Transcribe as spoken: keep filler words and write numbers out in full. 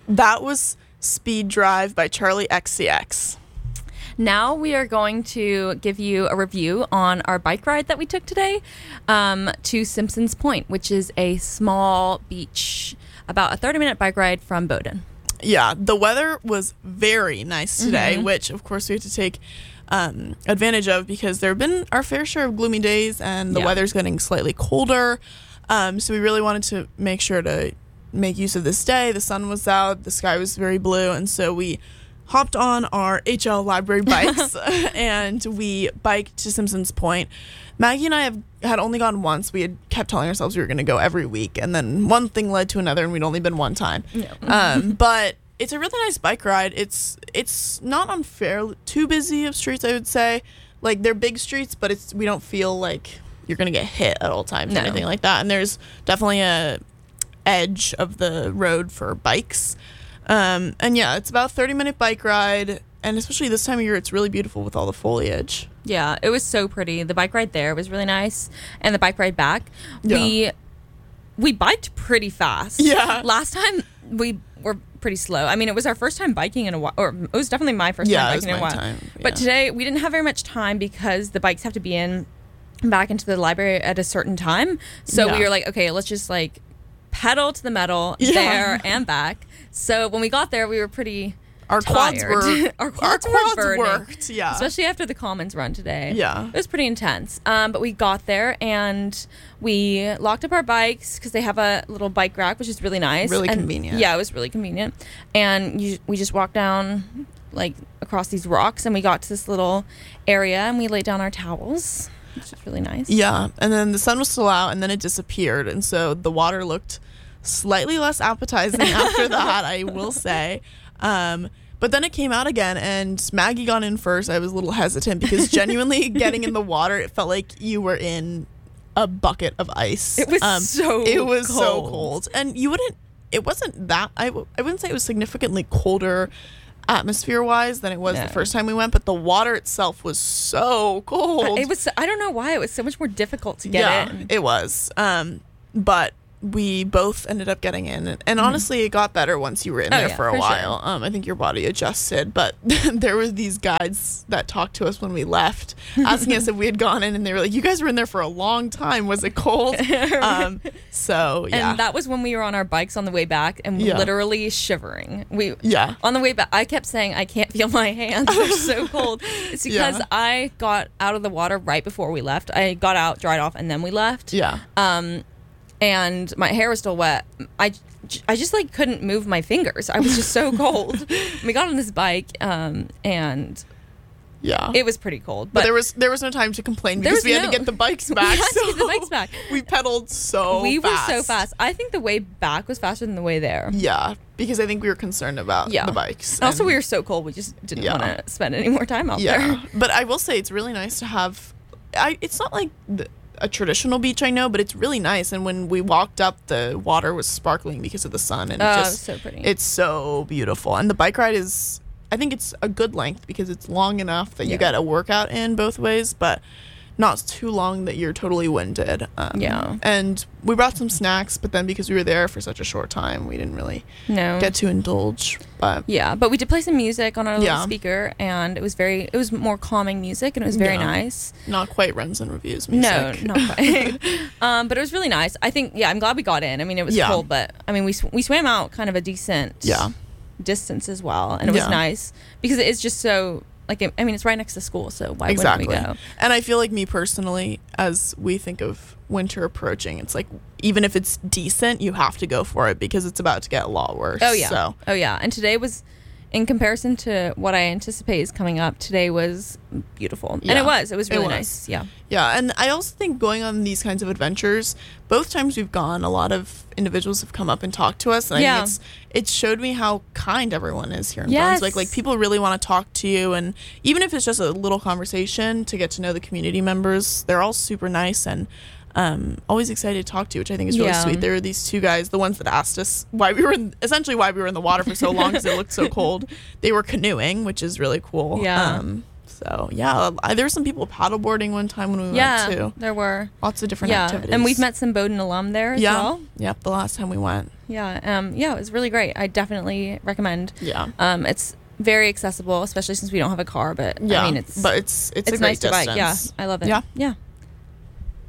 That was Speed Drive by Charlie X C X. Now we are going to give you a review on our bike ride that we took today um, to Simpsons Point, which is a small beach, about a thirty-minute bike ride from Bowdoin. Yeah, the weather was very nice today, Mm-hmm. which, of course, we had to take um, advantage of because there have been our fair share of gloomy days and the Yeah. weather's getting slightly colder. Um, so we really wanted to make sure to make use of this day. The sun was out, the sky was very blue, and so we hopped on our H L library bikes and we biked to Simpsons Point. Maggie and I have had only gone once. We had kept telling ourselves we were going to go every week, and then one thing led to another, and we'd only been one time. No. Um, but it's a really nice bike ride. It's it's not unfair, too busy of streets, I would say. Like, they're big streets, but it's we don't feel like you're going to get hit at all times No. or anything like that. And there's definitely a edge of the road for bikes. Um, and yeah, it's about a thirty minute bike ride, and especially this time of year, it's really beautiful with all the foliage. Yeah, it was so pretty. The bike ride there was really nice, and the bike ride back, Yeah. we we biked pretty fast. Yeah. Last time we were pretty slow. I mean, it was our first time biking in a while, or it was definitely my first Yeah, time it was biking in a my while. time, But yeah. today we didn't have very much time because the bikes have to be in back into the library at a certain time. So Yeah. we were like, okay, let's just like pedal to the metal Yeah. there and back. So when we got there, we were pretty Our quads tired. were our our quads, quads were burning. worked. Yeah, Especially after the Commons run today. Yeah. It was pretty intense. Um, but we got there and we locked up our bikes because they have a little bike rack, which is really nice. Really And- convenient. Yeah, it was really convenient. And you, we just walked down like across these rocks and we got to this little area and we laid down our towels, which was really nice. Yeah, and then the sun was still out, and then it disappeared, and so the water looked slightly less appetizing after that, I will say. Um, but then it came out again, and Maggie got in first. I was a little hesitant because genuinely getting in the water, it felt like you were in a bucket of ice. It was so It was so cold. cold, and you wouldn't. It wasn't that. I w- I wouldn't say it was significantly colder atmosphere-wise than it was No. the first time we went, but the water itself was so cold. It was, I don't know why, it was so much more difficult to get in. It was. Um, but we both ended up getting in, and, and honestly, it got better once you were in Mm-hmm. Oh, there yeah, for a for while. Um, I think your body adjusted, but there were these guides that talked to us when we left, asking us if we had gone in, and they were like, "You guys were in there for a long time. Was it cold?" Um, so yeah, And that was when we were on our bikes on the way back and Yeah. literally shivering. We Yeah. On the way back, I kept saying, I can't feel my hands. They're so cold. It's because Yeah. I got out of the water right before we left. I got out, dried off, and then we left. yeah. Um, and my hair was still wet. I, I just like couldn't move my fingers. I was just so cold. We got on this bike, um, and Yeah. it was pretty cold. but But, there was there was no time to complain There because was we had no- to get the bikes We back. had to get the so bikes back. We pedaled so we fast. were so fast. I think the way back was faster than the way there. Yeah, because I think we were concerned about Yeah. the bikes. Also, and- we were so cold, we just didn't Yeah. want to spend any more time out Yeah, there. but I will say it's really nice to have. I it's not like the, a traditional beach, I know, but it's really nice. And when we walked up, the water was sparkling because of the sun, and Oh, it it was just so pretty. it's so beautiful. And the bike ride is, I think it's a good length because it's long enough that you Yeah. get a workout in both ways, but not too long that you're totally winded. Um, Yeah. And we brought some snacks, but then because we were there for such a short time, we didn't really No. get to indulge. But Yeah, but we did play some music on our little Yeah. speaker, and it was very, it was more calming music, and it was very Yeah. nice. not quite runs and reviews No, music. not quite. um, but it was really nice. I think, yeah, I'm glad we got in. I mean, it was Yeah. cold, but I mean, we sw- we swam out kind of a decent Yeah. distance as well, and it was Yeah. nice because it is just so like, I mean, it's right next to school, so why Exactly. wouldn't we go? And I feel like me personally, as we think of winter approaching, it's like even if it's decent, you have to go for it because it's about to get a lot worse. Oh yeah, So oh yeah. And today was, in comparison to what I anticipate is coming up, today was beautiful, and Yeah, it was. It was it really was. nice. Yeah. yeah, and I also think going on these kinds of adventures, both times we've gone, a lot of individuals have come up and talked to us, and I Yeah. think it's it showed me how kind everyone is here in Yes. Brunswick. Like people really want to talk to you, and even if it's just a little conversation to get to know the community members, they're all super nice and um, always excited to talk to you, which I think is really Yeah. sweet. There were these two guys, the ones that asked us why we were in, essentially why we were in the water for so long because it looked so cold. They were canoeing, which is really cool. Yeah. Um, So yeah, I, there were some people paddleboarding one time when we yeah, went too. there were Lots of different yeah, activities. and we've met some Bowdoin alum there as yeah. well. Yep, the last time we went. Yeah, um, yeah, it was really great. I definitely recommend. Yeah. Um, it's very accessible, especially since we don't have a car. But Yeah, I mean, it's but it's it's, it's a great nice to bike. Yeah, distance. I love it. Yeah. yeah.